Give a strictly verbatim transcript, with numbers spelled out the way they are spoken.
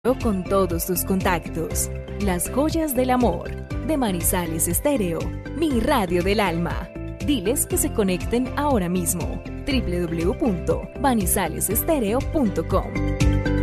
con todos tus contactos. Las joyas del amor de Manizales Estéreo, mi radio del alma. Diles que se conecten ahora mismo. doble u doble u doble u punto manizales estéreo punto com